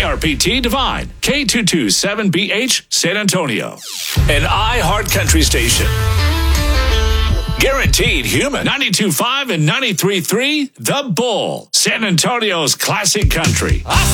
KRPT Divine, K227BH, San Antonio. An iHeart Country station. Guaranteed human. 92.5 and 93.3, The Bull. San Antonio's classic country.